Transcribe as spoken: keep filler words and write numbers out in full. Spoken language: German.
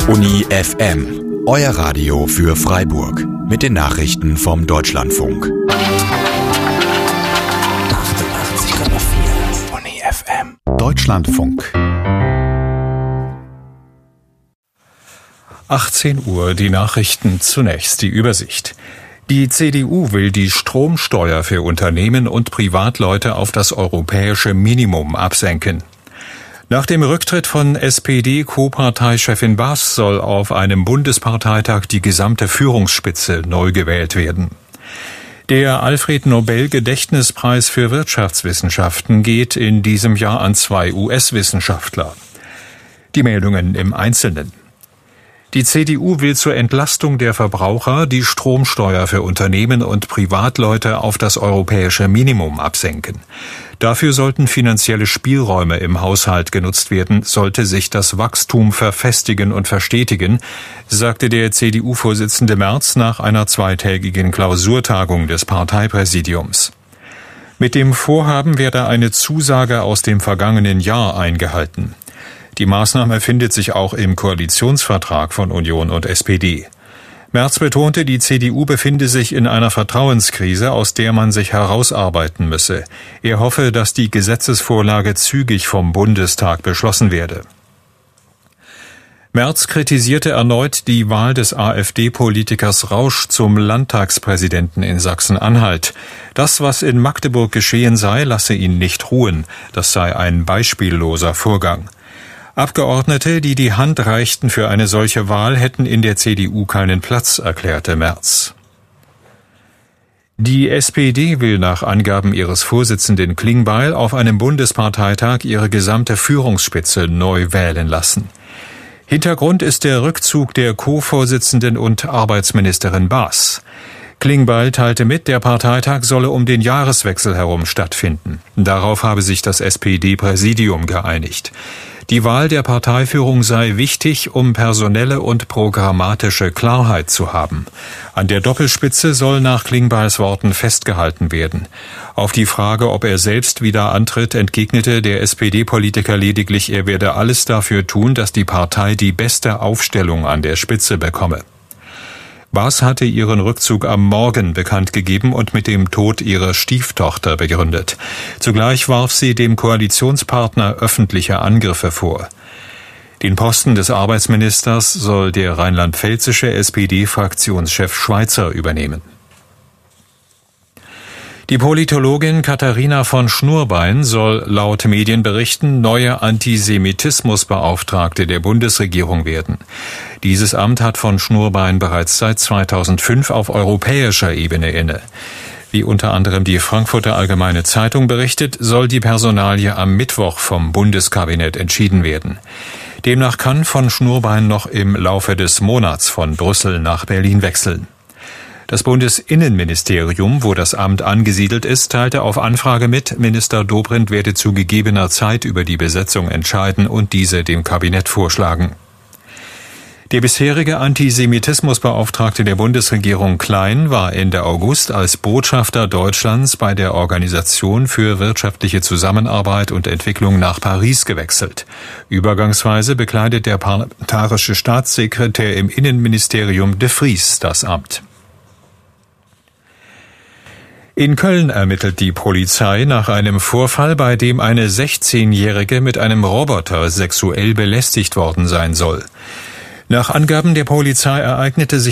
Uni F M, euer Radio für Freiburg. Mit den Nachrichten vom Deutschlandfunk. achtundachtzig Komma vier Uni F M. Deutschlandfunk. achtzehn Uhr, die Nachrichten, zunächst die Übersicht. Die C D U will die Stromsteuer für Unternehmen und Privatleute auf das europäische Minimum absenken. Nach dem Rücktritt von S P D-Co-Parteichefin Baas soll auf einem Bundesparteitag die gesamte Führungsspitze neu gewählt werden. Der Alfred-Nobel-Gedächtnispreis für Wirtschaftswissenschaften geht in diesem Jahr an zwei U S-Wissenschaftler. Die Meldungen im Einzelnen. Die C D U will zur Entlastung der Verbraucher die Stromsteuer für Unternehmen und Privatleute auf das europäische Minimum absenken. Dafür sollten finanzielle Spielräume im Haushalt genutzt werden, sollte sich das Wachstum verfestigen und verstetigen, sagte der C D U-Vorsitzende Merz nach einer zweitägigen Klausurtagung des Parteipräsidiums. Mit dem Vorhaben werde eine Zusage aus dem vergangenen Jahr eingehalten. Die Maßnahme findet sich auch im Koalitionsvertrag von Union und S P D. Merz betonte, die C D U befinde sich in einer Vertrauenskrise, aus der man sich herausarbeiten müsse. Er hoffe, dass die Gesetzesvorlage zügig vom Bundestag beschlossen werde. Merz kritisierte erneut die Wahl des AfD-Politikers Rausch zum Landtagspräsidenten in Sachsen-Anhalt. Das, was in Magdeburg geschehen sei, lasse ihn nicht ruhen. Das sei ein beispielloser Vorgang. Abgeordnete, die die Hand reichten für eine solche Wahl, hätten in der C D U keinen Platz, erklärte Merz. Die S P D will nach Angaben ihres Vorsitzenden Klingbeil auf einem Bundesparteitag ihre gesamte Führungsspitze neu wählen lassen. Hintergrund ist der Rückzug der Co-Vorsitzenden und Arbeitsministerin Baas. Klingbeil teilte mit, der Parteitag solle um den Jahreswechsel herum stattfinden. Darauf habe sich das S P D-Präsidium geeinigt. Die Wahl der Parteiführung sei wichtig, um personelle und programmatische Klarheit zu haben. An der Doppelspitze soll nach Klingbeils Worten festgehalten werden. Auf die Frage, ob er selbst wieder antritt, entgegnete der S P D-Politiker lediglich, er werde alles dafür tun, dass die Partei die beste Aufstellung an der Spitze bekomme. Baas hatte ihren Rückzug am Morgen bekannt gegeben und mit dem Tod ihrer Stieftochter begründet. Zugleich warf sie dem Koalitionspartner öffentliche Angriffe vor. Den Posten des Arbeitsministers soll der rheinland-pfälzische S P D-Fraktionschef Schweizer übernehmen. Die Politologin Katharina von Schnurbein soll laut Medienberichten neue Antisemitismusbeauftragte der Bundesregierung werden. Dieses Amt hat von Schnurbein bereits seit zweitausendfünf auf europäischer Ebene inne. Wie unter anderem die Frankfurter Allgemeine Zeitung berichtet, soll die Personalie am Mittwoch vom Bundeskabinett entschieden werden. Demnach kann von Schnurbein noch im Laufe des Monats von Brüssel nach Berlin wechseln. Das Bundesinnenministerium, wo das Amt angesiedelt ist, teilte auf Anfrage mit, Minister Dobrindt werde zu gegebener Zeit über die Besetzung entscheiden und diese dem Kabinett vorschlagen. Der bisherige Antisemitismusbeauftragte der Bundesregierung Klein war Ende August als Botschafter Deutschlands bei der Organisation für wirtschaftliche Zusammenarbeit und Entwicklung nach Paris gewechselt. Übergangsweise bekleidet der parlamentarische Staatssekretär im Innenministerium de Vries das Amt. In Köln ermittelt die Polizei nach einem Vorfall, bei dem eine sechzehnjährige mit einem Roboter sexuell belästigt worden sein soll. Nach Angaben der Polizei ereignete sich